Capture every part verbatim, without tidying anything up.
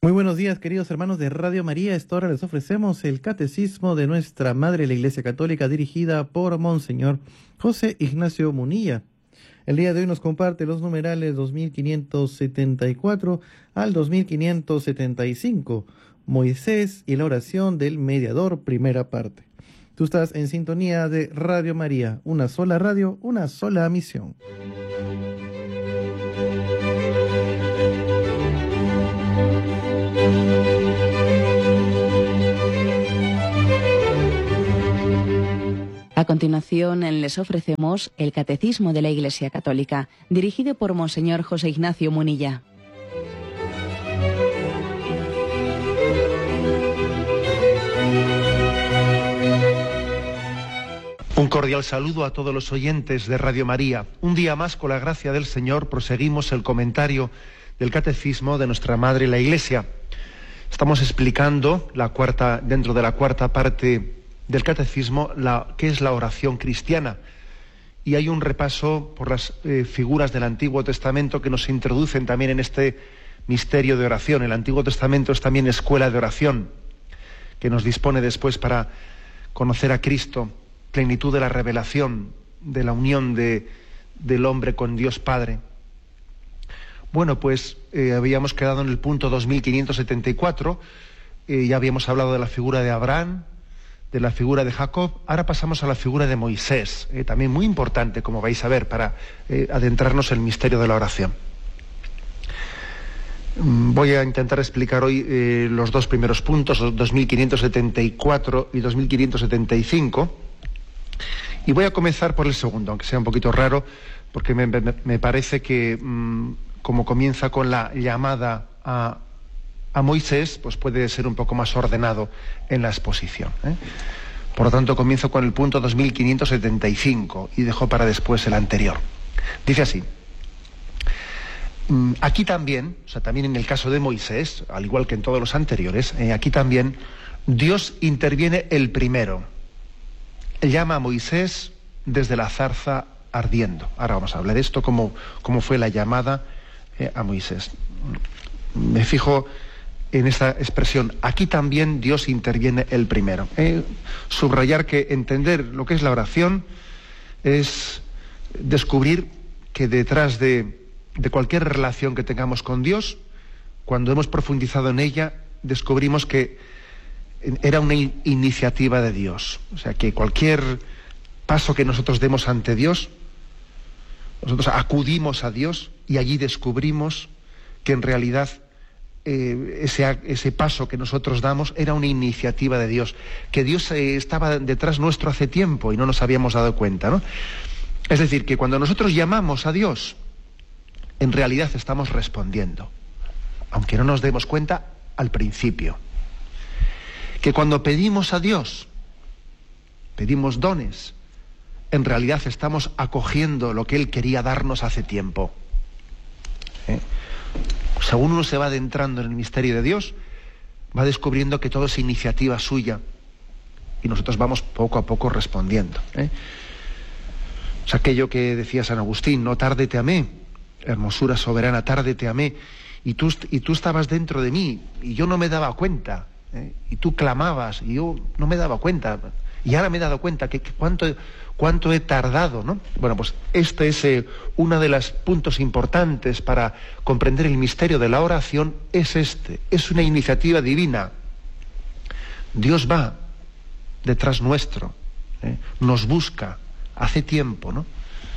Muy buenos días, queridos hermanos de Radio María. Esta hora les ofrecemos el Catecismo de nuestra Madre, la Iglesia Católica, dirigida por Monseñor José Ignacio Munilla. El día de hoy nos comparte los numerales dos mil quinientos setenta y cuatro al dos mil quinientos setenta y cinco, Moisés y la oración del mediador, primera parte. Tú estás en sintonía de Radio María, una sola radio, una sola misión. A continuación les ofrecemos el Catecismo de la Iglesia Católica, dirigido por Monseñor José Ignacio Munilla. Un cordial saludo a todos los oyentes de Radio María. Un día más, con la gracia del Señor, proseguimos el comentario del Catecismo de nuestra Madre la Iglesia. Estamos explicando la cuarta, dentro de la cuarta parte del Catecismo, la, qué es la oración cristiana. Y hay un repaso por las eh, figuras del Antiguo Testamento que nos introducen también en este misterio de oración. El Antiguo Testamento es también escuela de oración, que nos dispone después para conocer a Cristo, plenitud de la revelación, de la unión de, del hombre con Dios Padre. Bueno, pues eh, habíamos quedado en el punto dos mil quinientos setenta y cuatro, eh, ya habíamos hablado de la figura de Abraham, de la figura de Jacob. Ahora pasamos a la figura de Moisés, eh, también muy importante, como vais a ver, para eh, adentrarnos en el misterio de la oración. Voy a intentar explicar hoy eh, los dos primeros puntos, dos mil quinientos setenta y cuatro y dos mil quinientos setenta y cinco, y voy a comenzar por el segundo, aunque sea un poquito raro, porque me, me, me parece que mmm, como comienza con la llamada a a Moisés, pues puede ser un poco más ordenado en la exposición, ¿eh? Por lo tanto, comienzo con el punto dos mil quinientos setenta y cinco y dejo para después el anterior. Dice así: aquí también, o sea, también en el caso de Moisés, al igual que en todos los anteriores, eh, aquí también Dios interviene el primero. Él llama a Moisés desde la zarza ardiendo. Ahora vamos a hablar de esto, cómo, cómo fue la llamada eh, a Moisés. Me fijo en esta expresión, aquí también Dios interviene el primero. Eh, subrayar que entender lo que es la oración es descubrir que detrás de, de cualquier relación que tengamos con Dios, cuando hemos profundizado en ella, descubrimos que era una in- iniciativa de Dios. O sea, que cualquier paso que nosotros demos ante Dios, nosotros acudimos a Dios y allí descubrimos que en realidad Eh, ese, ese paso que nosotros damos era una iniciativa de Dios, que Dios eh, estaba detrás nuestro hace tiempo y no nos habíamos dado cuenta, ¿no? Es decir, que cuando nosotros llamamos a Dios, en realidad estamos respondiendo, aunque no nos demos cuenta al principio. Que cuando pedimos a Dios, pedimos dones, en realidad estamos acogiendo lo que Él quería darnos hace tiempo, ¿eh? Según uno se va adentrando en el misterio de Dios, va descubriendo que todo es iniciativa suya y nosotros vamos poco a poco respondiendo, ¿eh? Es aquello que decía San Agustín: no tarde te amé, hermosura soberana, tarde te amé, y tú, y tú estabas dentro de mí y yo no me daba cuenta, ¿eh? Y tú clamabas y yo no me daba cuenta, y ahora me he dado cuenta que, que cuánto, cuánto he tardado, ¿no? Bueno, pues este es eh, uno de los puntos importantes para comprender el misterio de la oración, es este, es una iniciativa divina. Dios va detrás nuestro, ¿eh? Nos busca hace tiempo, ¿no?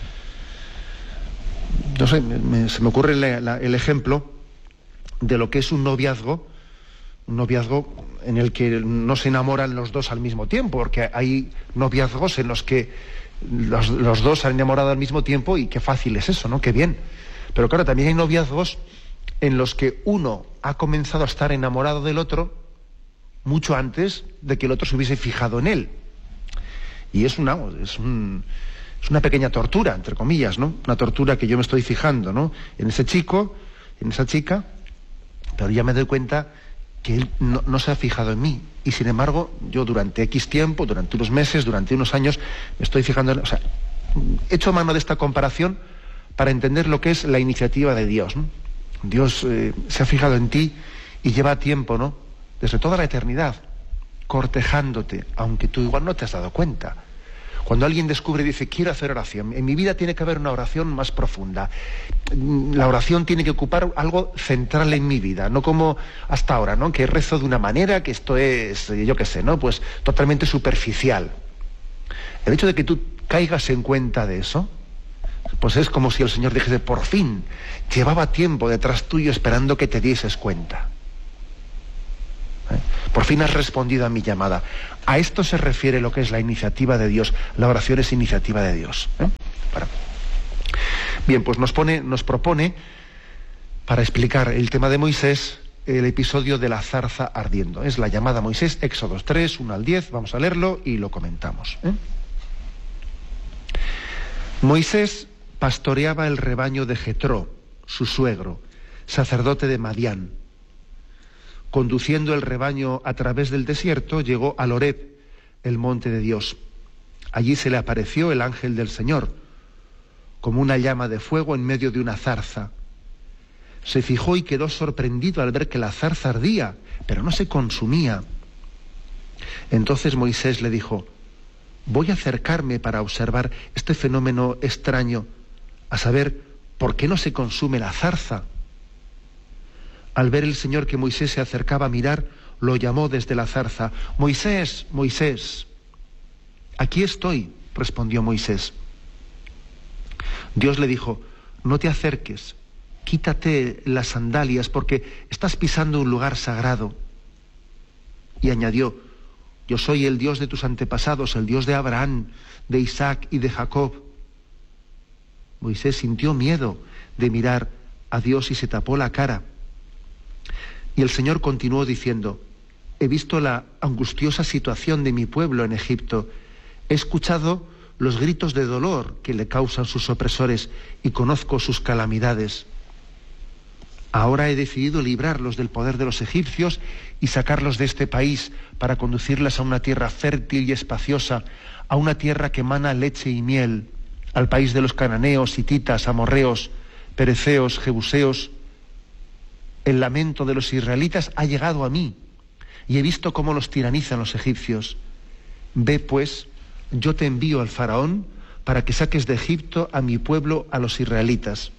No sé, me, se me ocurre la, la, el ejemplo de lo que es un noviazgo, un noviazgo en el que no se enamoran los dos al mismo tiempo, porque hay noviazgos en los que los, los dos se han enamorado al mismo tiempo y qué fácil es eso, ¿no? Qué bien. Pero claro, también hay noviazgos en los que uno ha comenzado a estar enamorado del otro mucho antes de que el otro se hubiese fijado en él. Y es una, es un, es una pequeña tortura, entre comillas, ¿no? Una tortura que yo me estoy fijando, ¿no? En ese chico, en esa chica, pero ya me doy cuenta que él no, no se ha fijado en mí. Y sin embargo, yo durante X tiempo, durante unos meses, durante unos años, me estoy fijando en... O sea, he hecho mano de esta comparación para entender lo que es la iniciativa de Dios, ¿no? Dios eh, se ha fijado en ti Y lleva tiempo, ¿no? Desde toda la eternidad, cortejándote, aunque tú igual no te has dado cuenta. Cuando alguien descubre y dice, quiero hacer oración, en mi vida tiene que haber una oración más profunda. La oración tiene que ocupar algo central en mi vida, no como hasta ahora, ¿no? Que rezo de una manera, que esto es, yo qué sé, ¿no? Pues totalmente superficial. El hecho de que tú caigas en cuenta de eso, pues es como si el Señor dijese, por fin, llevaba tiempo detrás tuyo esperando que te dieses cuenta. ¿Eh? Por fin has respondido a mi llamada. A esto se refiere lo que es la iniciativa de Dios. La oración es iniciativa de Dios. ¿Eh? Bueno. Bien, pues nos pone, nos propone, para explicar el tema de Moisés, el episodio de la zarza ardiendo. Es la llamada a Moisés, Éxodo tres, uno al diez, vamos a leerlo y lo comentamos. ¿Eh? Moisés pastoreaba el rebaño de Jetró, su suegro, sacerdote de Madián. Conduciendo el rebaño a través del desierto, llegó al Horeb, el monte de Dios. Allí se le apareció el ángel del Señor, como una llama de fuego en medio de una zarza. Se fijó y quedó sorprendido al ver que la zarza ardía, pero no se consumía. Entonces Moisés le dijo, voy a acercarme para observar este fenómeno extraño, a saber, ¿por qué no se consume la zarza? Al ver el Señor que Moisés se acercaba a mirar, lo llamó desde la zarza. Moisés, Moisés. Aquí estoy, respondió Moisés. Dios le dijo, no te acerques, quítate las sandalias porque estás pisando un lugar sagrado. Y añadió, yo soy el Dios de tus antepasados, el Dios de Abraham, de Isaac y de Jacob. Moisés sintió miedo de mirar a Dios y se tapó la cara. Y el Señor continuó diciendo, he visto la angustiosa situación de mi pueblo en Egipto, he escuchado los gritos de dolor que le causan sus opresores y conozco sus calamidades. Ahora he decidido librarlos del poder de los egipcios y sacarlos de este país para conducirlas a una tierra fértil y espaciosa, a una tierra que emana leche y miel, al país de los cananeos, hititas, amorreos, pereceos, jebuseos. El lamento de los israelitas ha llegado a mí y he visto cómo los tiranizan los egipcios. Ve pues, yo te envío al faraón para que saques de Egipto a mi pueblo, a los israelitas.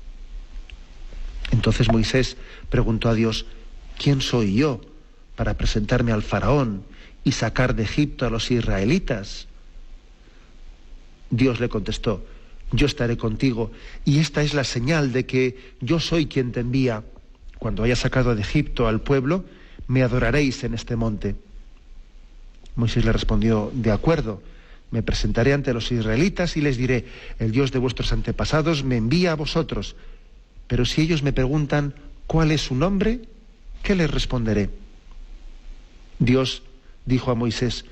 Entonces Moisés preguntó a Dios, ¿quién soy yo para presentarme al faraón y sacar de Egipto a los israelitas? Dios le contestó, yo estaré contigo y esta es la señal de que yo soy quien te envía. Cuando haya sacado de Egipto al pueblo, me adoraréis en este monte. Moisés le respondió, de acuerdo, me presentaré ante los israelitas y les diré, el Dios de vuestros antepasados me envía a vosotros. Pero si ellos me preguntan, ¿cuál es su nombre?, ¿qué les responderé? Dios dijo a Moisés,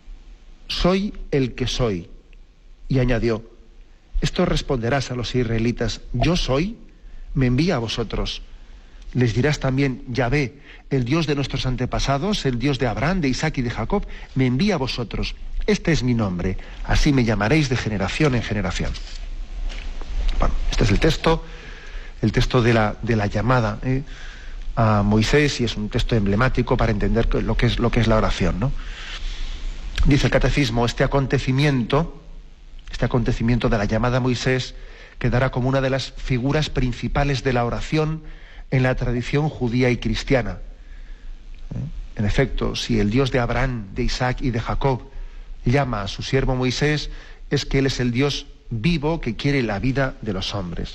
soy el que soy. Y añadió, esto responderás a los israelitas, yo soy, me envía a vosotros. Les dirás también, Yahvé, el Dios de nuestros antepasados, el Dios de Abraham, de Isaac y de Jacob, me envía a vosotros. Este es mi nombre, así me llamaréis de generación en generación. Bueno, este es el texto, el texto de la, de la llamada ¿eh? a Moisés, y es un texto emblemático para entender lo que es, lo que es la oración, ¿no? Dice el Catecismo, este acontecimiento, este acontecimiento de la llamada a Moisés quedará como una de las figuras principales de la oración en la tradición judía y cristiana. En efecto, si el Dios de Abraham, de Isaac y de Jacob llama a su siervo Moisés, es que él es el Dios vivo que quiere la vida de los hombres.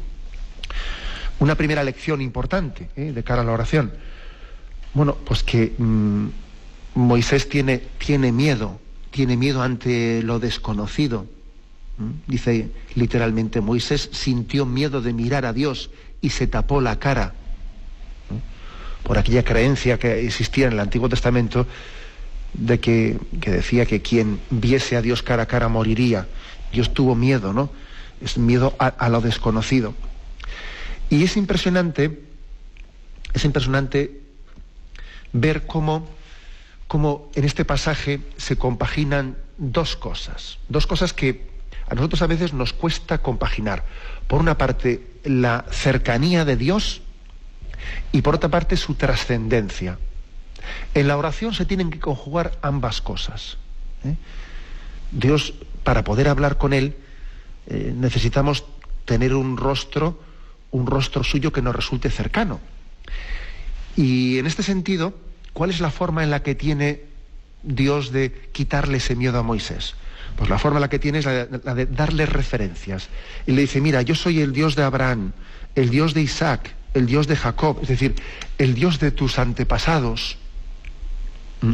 Una primera lección importante ¿eh? de cara a la oración. Bueno, pues que mmm, Moisés tiene, tiene miedo, tiene miedo ante lo desconocido. ¿Mm? Dice literalmente, Moisés sintió miedo de mirar a Dios y se tapó la cara, ¿no? Por aquella creencia que existía en el Antiguo Testamento de que, que decía que quien viese a Dios cara a cara moriría. Dios tuvo miedo, ¿no? Es miedo a, a lo desconocido. Y es impresionante, es impresionante ver cómo, cómo en este pasaje se compaginan dos cosas, dos cosas que a nosotros a veces nos cuesta compaginar. Por una parte, la cercanía de Dios y por otra parte su trascendencia. En la oración se tienen que conjugar ambas cosas, ¿eh? Dios, para poder hablar con Él, eh, necesitamos tener un rostro, un rostro suyo que nos resulte cercano. Y en este sentido, ¿cuál es la forma en la que tiene Dios de quitarle ese miedo a Moisés? Pues la forma en la que tiene es la de, la de darle referencias. Y le dice, mira, yo soy el Dios de Abraham, el Dios de Isaac, el Dios de Jacob, es decir, el Dios de tus antepasados. ¿Mm?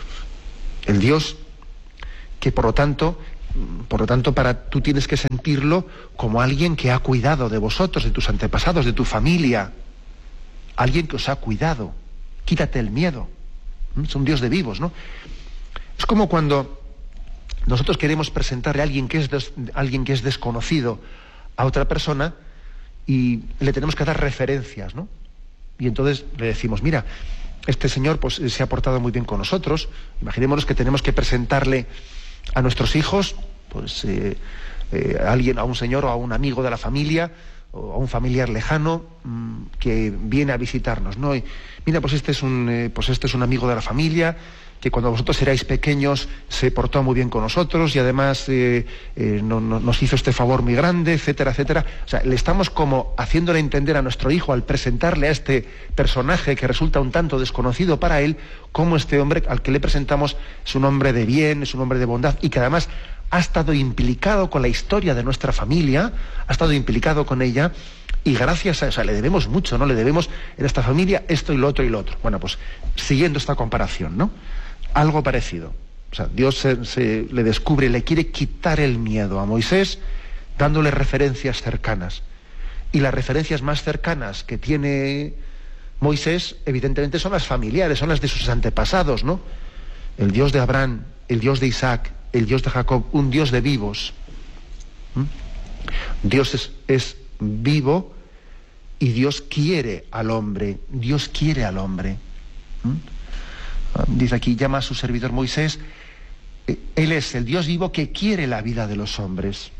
El Dios que por lo tanto, por lo tanto, para tú tienes que sentirlo como alguien que ha cuidado de vosotros, de tus antepasados, de tu familia. Alguien que os ha cuidado. Quítate el miedo. ¿Mm? Es un Dios de vivos, ¿no? Es como cuando nosotros queremos presentarle a alguien que es des, alguien que es desconocido a otra persona y le tenemos que dar referencias, ¿no? Y entonces le decimos, mira, este señor pues se ha portado muy bien con nosotros. Imaginémonos que tenemos que presentarle a nuestros hijos, pues eh, eh, a alguien, a un señor o a un amigo de la familia o a un familiar lejano mmm, que viene a visitarnos, ¿no? Y mira, pues este es un, eh, pues este es un amigo de la familia que cuando vosotros erais pequeños se portó muy bien con nosotros y además eh, eh, no, no, nos hizo este favor muy grande, etcétera, etcétera. O sea, le estamos como haciéndole entender a nuestro hijo, al presentarle a este personaje que resulta un tanto desconocido para él, cómo este hombre al que le presentamos es un hombre de bien, es un hombre de bondad y que además ha estado implicado con la historia de nuestra familia, ha estado implicado con ella y gracias a eso, o sea, le debemos mucho, ¿no? Le debemos en esta familia esto y lo otro y lo otro. Bueno, pues siguiendo esta comparación, ¿no? Algo parecido. O sea, Dios se, se le descubre, le quiere quitar el miedo a Moisés dándole referencias cercanas. Y las referencias más cercanas que tiene Moisés, evidentemente, son las familiares, son las de sus antepasados, ¿no? El Dios de Abraham, el Dios de Isaac, el Dios de Jacob, un Dios de vivos. ¿Mm? Dios es, es vivo y Dios quiere al hombre, Dios quiere al hombre. ¿Mm? Dice aquí, llama a su servidor Moisés, él es el Dios vivo que quiere la vida de los hombres.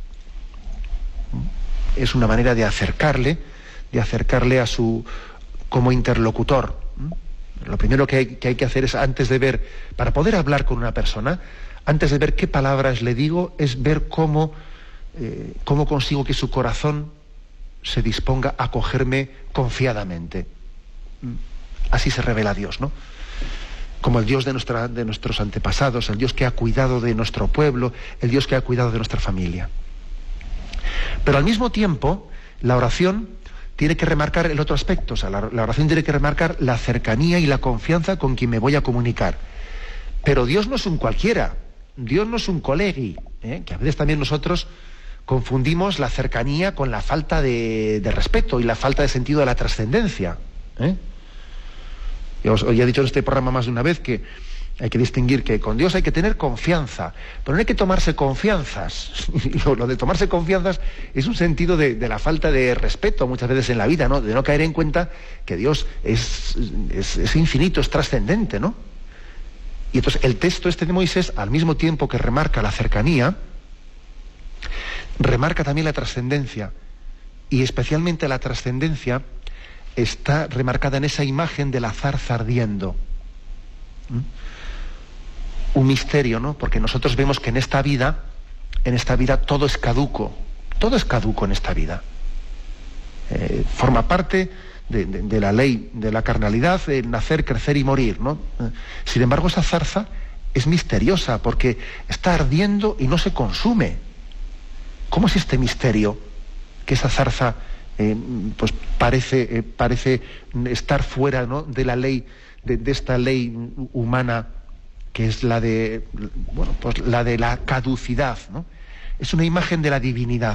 Es una manera de acercarle, de acercarle a su, como interlocutor. Lo primero que hay, que hay que hacer es, antes de ver, para poder hablar con una persona, antes de ver qué palabras le digo, es ver cómo, eh, cómo consigo que su corazón se disponga a acogerme confiadamente. Así se revela Dios, ¿no? Como el Dios de, nuestra, de nuestros antepasados, el Dios que ha cuidado de nuestro pueblo, el Dios que ha cuidado de nuestra familia. Pero al mismo tiempo, la oración tiene que remarcar el otro aspecto, o sea, la, la oración tiene que remarcar la cercanía y la confianza con quien me voy a comunicar. Pero Dios no es un cualquiera, Dios no es un colegui, ¿eh? Que a veces también nosotros confundimos la cercanía con la falta de, de respeto y la falta de sentido de la trascendencia, ¿eh? Yo os, os he dicho en este programa más de una vez que hay que distinguir que con Dios hay que tener confianza, pero no hay que tomarse confianzas. lo, lo de tomarse confianzas es un sentido de, de la falta de respeto muchas veces en la vida, ¿no? De no caer en cuenta que Dios es, es, es infinito, es trascendente, ¿no? Y entonces el texto este de Moisés, al mismo tiempo que remarca la cercanía, remarca también la trascendencia, y especialmente la trascendencia está remarcada en esa imagen de la zarza ardiendo. ¿Mm? Un misterio, ¿no? Porque nosotros vemos que en esta vida, en esta vida todo es caduco, todo es caduco en esta vida. Eh, forma parte de, de, de la ley de la carnalidad, de nacer, crecer y morir, ¿no? Eh, sin embargo, esa zarza es misteriosa porque está ardiendo y no se consume. ¿Cómo es este misterio? Que esa zarza Eh, pues parece, eh, parece estar fuera, ¿no? de la ley, de, de esta ley humana que es la de, bueno, pues la de la caducidad, ¿no? Es una imagen de la divinidad,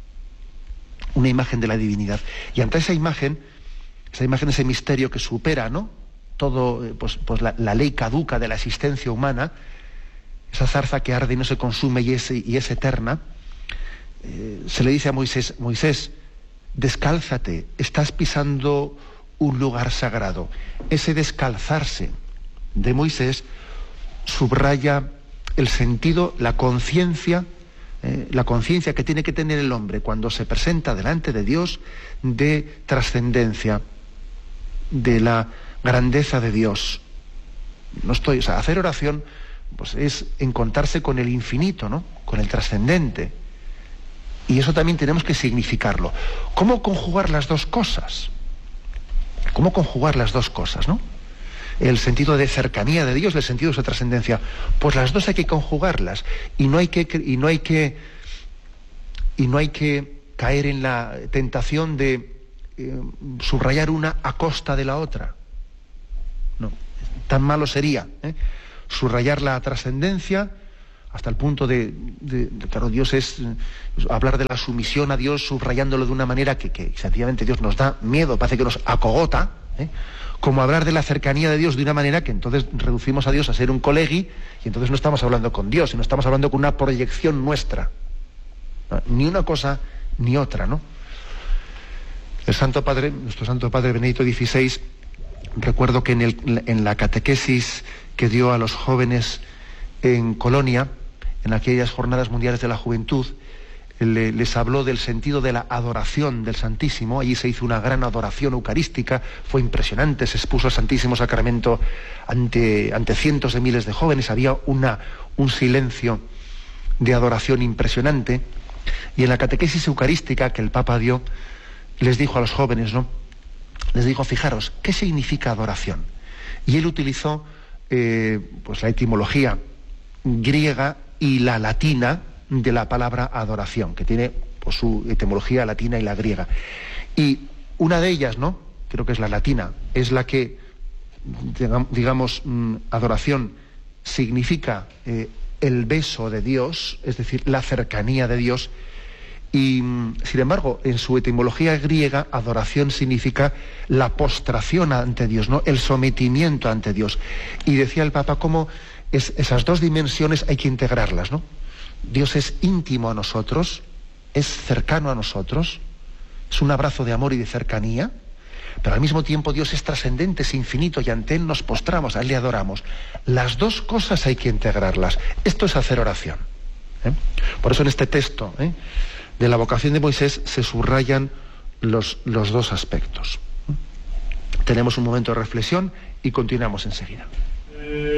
una imagen de la divinidad. Y ante esa imagen, esa imagen, ese misterio que supera, ¿no? todo, eh, pues, pues la, la ley caduca de la existencia humana, esa zarza que arde y no se consume y es, y es eterna, eh, se le dice a Moisés, Moisés, descálzate, estás pisando un lugar sagrado. Ese descalzarse de Moisés subraya el sentido, la conciencia, eh, la conciencia que tiene que tener el hombre cuando se presenta delante de Dios de trascendencia. de la grandeza de Dios. No estoy, o sea, hacer oración pues es encontrarse con el infinito, ¿no? Con el trascendente. Y eso también tenemos que significarlo. ¿Cómo conjugar las dos cosas? ¿Cómo conjugar las dos cosas, no? El sentido de cercanía de Dios, el sentido de su trascendencia. Pues las dos hay que conjugarlas. Y no hay que, y no hay que, y no hay que caer en la tentación de eh, subrayar una a costa de la otra. No, tan malo sería, ¿eh? Subrayar la trascendencia hasta el punto de, de, de, claro, Dios es, es hablar de la sumisión a Dios, subrayándolo de una manera que, que sencillamente Dios nos da miedo, parece que nos acogota, ¿eh? Como hablar de la cercanía de Dios de una manera que entonces reducimos a Dios a ser un colegui y entonces no estamos hablando con Dios, sino estamos hablando con una proyección nuestra. ¿No? Ni una cosa ni otra, ¿no? El Santo Padre, nuestro Santo Padre Benedicto dieciséis, recuerdo que en, el, en la catequesis que dio a los jóvenes en Colonia, en aquellas jornadas mundiales de la juventud, le, les habló del sentido de la adoración del Santísimo. Allí se hizo una gran adoración eucarística, fue impresionante, se expuso el Santísimo Sacramento ante, ante cientos de miles de jóvenes, había una, un silencio de adoración impresionante, y en la catequesis eucarística que el Papa dio, les dijo a los jóvenes, ¿no? Les dijo, fijaros, ¿qué significa adoración? Y él utilizó eh, pues la etimología griega y la latina de la palabra adoración, que tiene pues, su etimología latina y la griega. Y una de ellas, ¿no? Creo que es la latina, es la que, digamos, adoración significa eh, el beso de Dios, es decir, la cercanía de Dios. Y, sin embargo, en su etimología griega, adoración significa la postración ante Dios, ¿no? El sometimiento ante Dios. Y decía el Papa cómo es, esas dos dimensiones hay que integrarlas, ¿no? Dios es íntimo a nosotros, es cercano a nosotros, es un abrazo de amor y de cercanía, pero al mismo tiempo Dios es trascendente, es infinito, y ante Él nos postramos, a Él le adoramos. Las dos cosas hay que integrarlas. Esto es hacer oración, ¿eh? Por eso en este texto, ¿eh? de la vocación de Moisés se subrayan los, los dos aspectos. Tenemos un momento de reflexión y continuamos enseguida.